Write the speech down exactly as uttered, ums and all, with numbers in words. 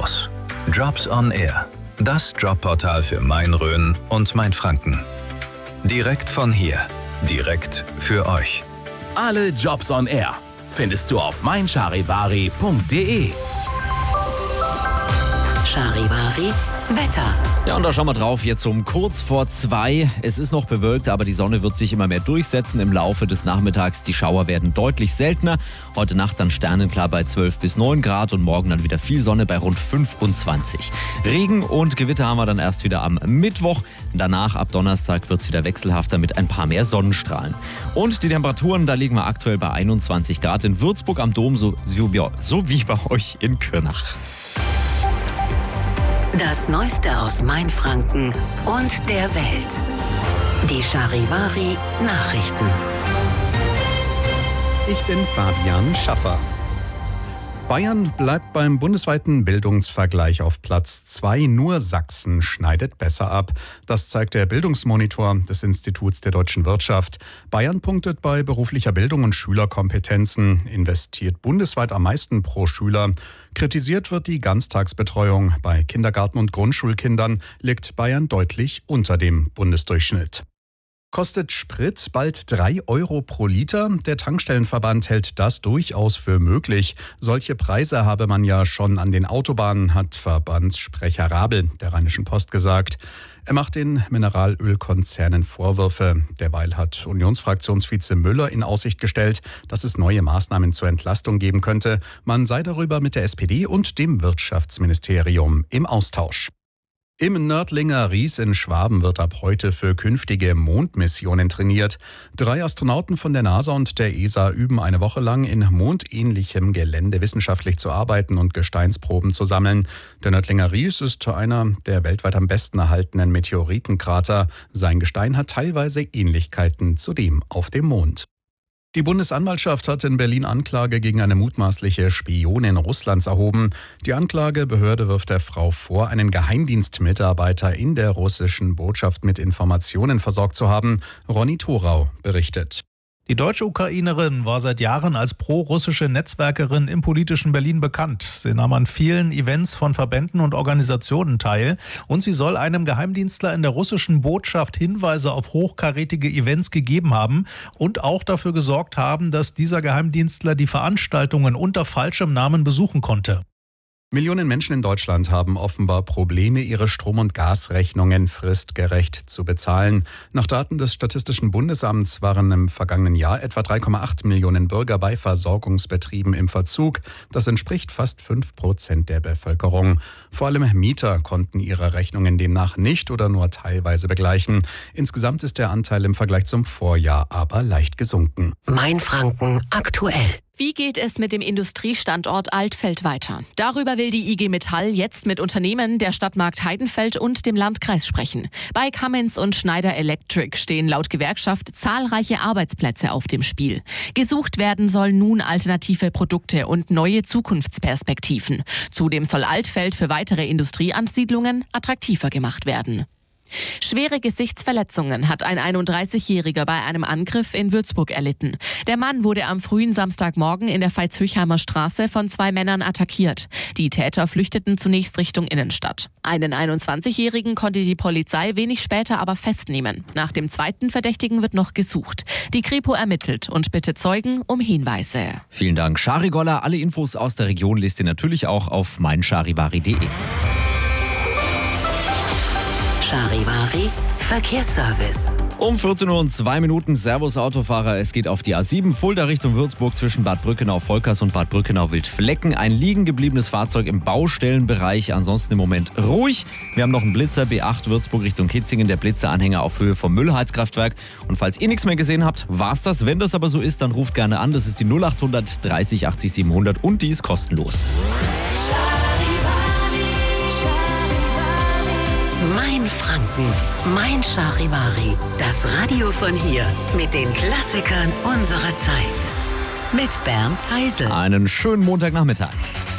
Infos. Jobs on Air. Das Jobportal für Main-Rhön und Mainfranken. Direkt von hier. Direkt für euch. Alle Jobs on Air findest du auf mein charivari punkt de. Charivari Wetter. Ja, und da schauen wir drauf, jetzt um kurz vor zwei. Es ist noch bewölkt, aber die Sonne wird sich immer mehr durchsetzen im Laufe des Nachmittags. Die Schauer werden deutlich seltener. Heute Nacht dann sternenklar bei zwölf bis neun Grad und morgen dann wieder viel Sonne bei rund fünfundzwanzig. Regen und Gewitter haben wir dann erst wieder am Mittwoch. Danach, ab Donnerstag, wird es wieder wechselhafter mit ein paar mehr Sonnenstrahlen. Und die Temperaturen, da liegen wir aktuell bei einundzwanzig Grad in Würzburg am Dom, so, so, so wie bei euch in Kürnach. Das Neueste aus Mainfranken und der Welt. Die Charivari Nachrichten. Ich bin Fabian Schaffer. Bayern bleibt beim bundesweiten Bildungsvergleich auf Platz zwei. Nur Sachsen schneidet besser ab. Das zeigt der Bildungsmonitor des Instituts der deutschen Wirtschaft. Bayern punktet bei beruflicher Bildung und Schülerkompetenzen, investiert bundesweit am meisten pro Schüler. Kritisiert wird die Ganztagsbetreuung. Bei Kindergarten- und Grundschulkindern liegt Bayern deutlich unter dem Bundesdurchschnitt. Kostet Sprit bald drei Euro pro Liter? Der Tankstellenverband hält das durchaus für möglich. Solche Preise habe man ja schon an den Autobahnen, hat Verbandssprecher Rabel der Rheinischen Post gesagt. Er macht den Mineralölkonzernen Vorwürfe. Derweil hat Unionsfraktionsvize Müller in Aussicht gestellt, dass es neue Maßnahmen zur Entlastung geben könnte. Man sei darüber mit der S P D und dem Wirtschaftsministerium im Austausch. Im Nördlinger Ries in Schwaben wird ab heute für künftige Mondmissionen trainiert. Drei Astronauten von der NASA und der E S A üben eine Woche lang in mondähnlichem Gelände wissenschaftlich zu arbeiten und Gesteinsproben zu sammeln. Der Nördlinger Ries ist einer der weltweit am besten erhaltenen Meteoritenkrater. Sein Gestein hat teilweise Ähnlichkeiten zu dem auf dem Mond. Die Bundesanwaltschaft hat in Berlin Anklage gegen eine mutmaßliche Spionin Russlands erhoben. Die Anklagebehörde wirft der Frau vor, einen Geheimdienstmitarbeiter in der russischen Botschaft mit Informationen versorgt zu haben. Ronny Thorau berichtet. Die deutsche Ukrainerin war seit Jahren als pro-russische Netzwerkerin im politischen Berlin bekannt. Sie nahm an vielen Events von Verbänden und Organisationen teil und sie soll einem Geheimdienstler in der russischen Botschaft Hinweise auf hochkarätige Events gegeben haben und auch dafür gesorgt haben, dass dieser Geheimdienstler die Veranstaltungen unter falschem Namen besuchen konnte. Millionen Menschen in Deutschland haben offenbar Probleme, ihre Strom- und Gasrechnungen fristgerecht zu bezahlen. Nach Daten des Statistischen Bundesamts waren im vergangenen Jahr etwa drei Komma acht Millionen Bürger bei Versorgungsbetrieben im Verzug. Das entspricht fast fünf Prozent der Bevölkerung. Vor allem Mieter konnten ihre Rechnungen demnach nicht oder nur teilweise begleichen. Insgesamt ist der Anteil im Vergleich zum Vorjahr aber leicht gesunken. Mainfranken aktuell. Wie geht es mit dem Industriestandort Altfeld weiter? Darüber will die I G Metall jetzt mit Unternehmen der Stadtmarkt Heidenfeld und dem Landkreis sprechen. Bei Cummins und Schneider Electric stehen laut Gewerkschaft zahlreiche Arbeitsplätze auf dem Spiel. Gesucht werden sollen nun alternative Produkte und neue Zukunftsperspektiven. Zudem soll Altfeld für weitere Industrieansiedlungen attraktiver gemacht werden. Schwere Gesichtsverletzungen hat ein einunddreißigjähriger bei einem Angriff in Würzburg erlitten. Der Mann wurde am frühen Samstagmorgen in der Veitshöchheimer Straße von zwei Männern attackiert. Die Täter flüchteten zunächst Richtung Innenstadt. Einen einundzwanzigjährigen konnte die Polizei wenig später aber festnehmen. Nach dem zweiten Verdächtigen wird noch gesucht. Die Kripo ermittelt und bittet Zeugen um Hinweise. Vielen Dank, Shari Goller. Alle Infos aus der Region lest ihr natürlich auch auf mein charivari punkt de. Charivari Verkehrsservice. Um vierzehn Uhr und zwei Minuten, Servus Autofahrer, es geht auf die A sieben, Fulda Richtung Würzburg zwischen Bad Brückenau-Volkers und Bad Brückenau-Wildflecken. Ein liegen gebliebenes Fahrzeug im Baustellenbereich, ansonsten im Moment ruhig. Wir haben noch einen Blitzer, B acht Würzburg Richtung Kitzingen, der Blitzeranhänger auf Höhe vom Müllheizkraftwerk. Und falls ihr nichts mehr gesehen habt, war's das. Wenn das aber so ist, dann ruft gerne an, das ist die null achthundert dreißig achtzig siebenhundert und die ist kostenlos. Mainfranken, mein Charivari, das Radio von hier mit den Klassikern unserer Zeit. Mit Bernd Heisel. Einen schönen Montagnachmittag.